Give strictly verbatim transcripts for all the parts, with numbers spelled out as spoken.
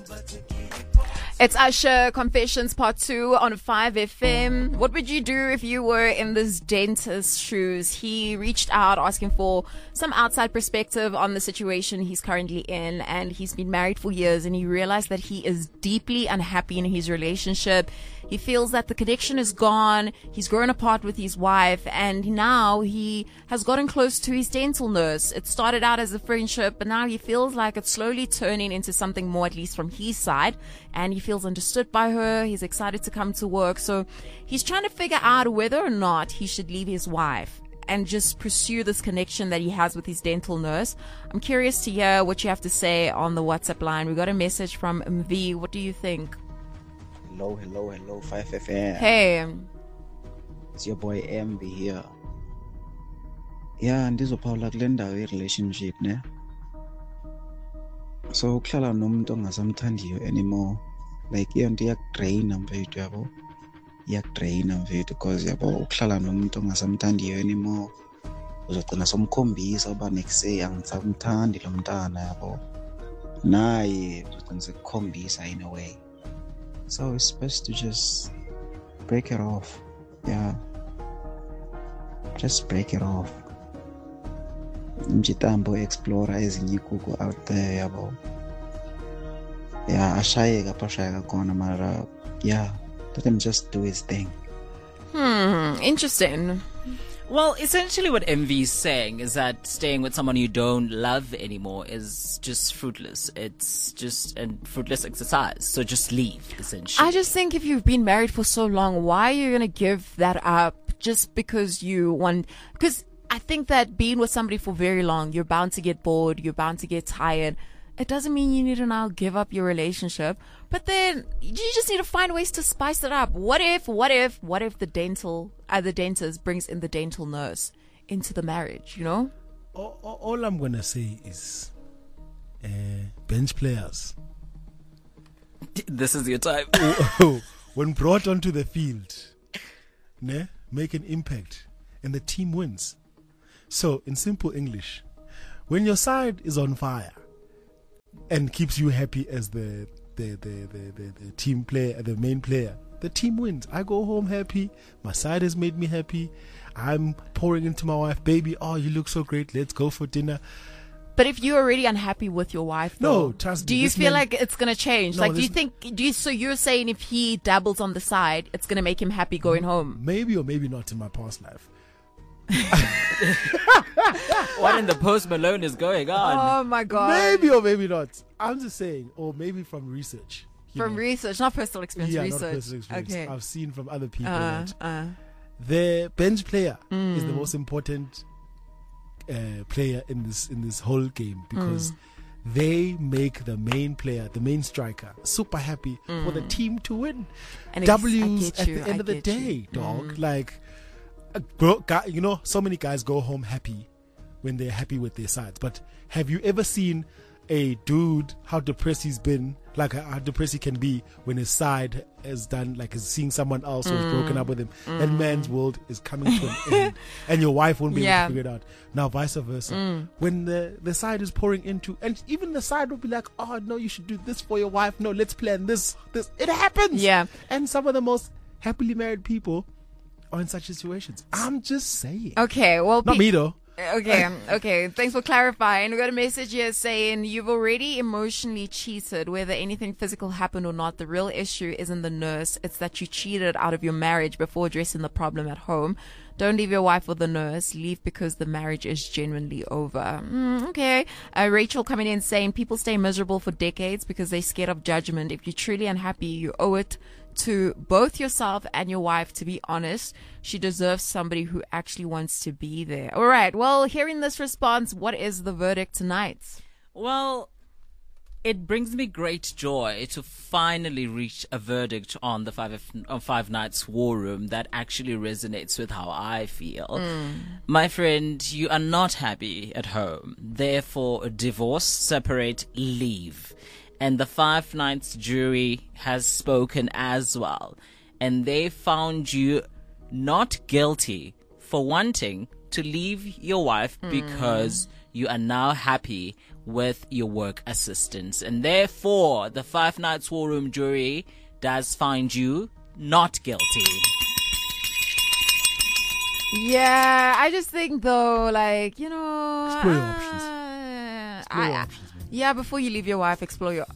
It's Usher Confessions Part two on five F M. What would you do if you were in this dentist's shoes? He reached out asking for some outside perspective on the situation he's currently in, and he's been married for years, and he realized that he is deeply unhappy in his relationship. He feels that the connection is gone. He's grown apart with his wife, and now he has gotten close to his dental nurse. It started out as a friendship, but now he feels like it's slowly turning into something more, at least from his side. And he feels understood by her. He's excited to come to work. So he's trying to figure out whether or not he should leave his wife and just pursue this connection that he has with his dental nurse. I'm curious to hear what you have to say on the WhatsApp line. We got a message from M V. What do you think? Hello, hello, hello, five F M. Hey. It's your boy M B here. Yeah, ndizophawula kule ndawo i-relationship ne. So ukuhlala nomuntu ongasamthandiyo anymore, like iyo nto iyakudraina mfethu yabo. Iyakudraina mfethu because yabo ukuhlala nomuntu ongasamthandiyo anymore, uzogcina somkhombisa uba next day angisamthandi lo mntana yabo. Naye uzogcina sekukhombisa in a way. So it's best to just break it off. Yeah. Just break it off. Mjitambo explorer ezinye ikuko out there yabo. Yeah, ashayeka pashayeka kona mara. Yeah, let him just do his thing. Hmm, interesting. Well, essentially what M V is saying is that staying with someone you don't love anymore is just fruitless. It's just a fruitless exercise. So just leave, essentially. I just think if you've been married for so long, why are you going to give that up just because you want... Because I think that being with somebody for very long, you're bound to get bored, you're bound to get tired. It doesn't mean you need to now give up your relationship, but then you just need to find ways to spice it up. What if, what if, what if the dental, uh, the dentist brings in the dental nurse into the marriage, you know? All, all, all I'm going to say is uh, bench players. This is your time. When brought onto the field, ne, make an impact and the team wins. So, in simple English, when your side is on fire, and keeps you happy as the the, the, the, the the team player, the main player, the team wins. I go home happy. My side has made me happy. I'm pouring into my wife, baby, oh, you look so great. Let's go for dinner. But if you're already unhappy with your wife, though, no, trust do me, you this feel man, like it's going to change? No, like, do you this- think, do you, so you're saying if he dabbles on the side, it's going to make him happy going home? Maybe or maybe not in my past life. What in the Post Malone is going on? Oh my God. Maybe or maybe not. I'm just saying, or maybe from research. you From know. research, not personal experience, Yeah, research. not personal experience. Okay. I've seen from other people Uh, that uh, the bench player Mm. is the most important uh, player in this in this whole game because Mm. they make the main player, the main striker, super happy for the team to win. And it's- I W's get at you, the end I of the get day, you. dog. Mm. Like, uh, bro, guy, you know, so many guys go home happy when they're happy with their sides. But have you ever seen a dude how depressed he's been, like how depressed he can be when his side has done, like is seeing someone else who's Mm. broken up with him? That man's world is coming to an end, and your wife won't be Yeah. able to figure it out. Now, vice versa, Mm. when the the side is pouring into, and even the side will be like, "Oh no, you should do this for your wife. No, let's plan this. This it happens." Yeah. And some of the most happily married people are in such situations. I'm just saying. Okay, well, Not pe- me though. Okay, okay. Thanks for clarifying. We got a message here saying you've already emotionally cheated, whether anything physical happened or not. The real issue isn't the nurse. It's that you cheated out of your marriage before addressing the problem at home. Don't leave your wife with the nurse. Leave because the marriage is genuinely over. Mm, okay. Uh, Rachel coming in saying people stay miserable for decades because they're scared of judgment. If you're truly unhappy, you owe it to both yourself and your wife to be honest. She deserves somebody who actually wants to be there. All right. Well, hearing this response, what is the verdict tonight? Well, it brings me great joy to finally reach a verdict on the five on Five Nights War Room that actually resonates with how I feel. My friend, you are not happy at home. Therefore, divorce, separate, leave. And the Five Nights jury has spoken as well. And they found you not guilty for wanting to leave your wife because you are now happy with your work assistants. And therefore, the Five Nights War Room jury does find you not guilty. Yeah, I just think though, like, you know, Explore your options. uh, Explore your I- options, man. yeah, before you leave your wife, explore your.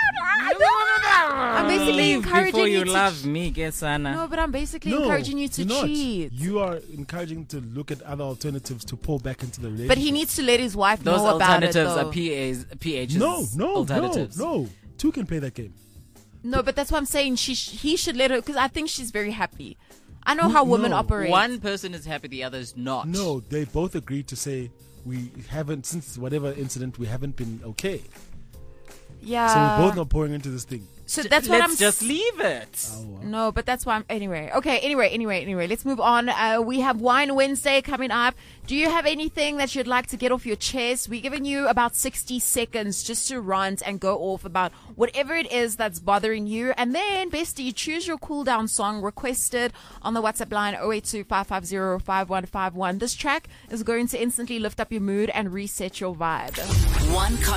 I'm basically Leave encouraging before you to love me, Gesana. No, but I'm basically encouraging you to you're not. cheat. You are encouraging to look at other alternatives to pull back into the relationship. But he needs to let his wife Those know about it. alternatives Though. are P A's, P H's No, no, alternatives. no, no. Two can play that game. No, but that's what I'm saying. She, sh- he should let her because I think she's very happy. I know how women No. operate. One person is happy, the other is not. No, they both agreed to say we haven't, since whatever incident, we haven't been okay. yeah. So we're both not pouring into this thing. So that's what Let's I'm. just s- leave it. No, but that's why I'm. Anyway, okay. Anyway, anyway, anyway. Let's move on. Uh, we have Wine Wednesday coming up. Do you have anything that you'd like to get off your chest? We're giving you about sixty seconds just to rant and go off about whatever it is that's bothering you. And then, bestie, choose your cool down song requested on the WhatsApp line zero eight two five five zero five one five one. This track is going to instantly lift up your mood and reset your vibe. One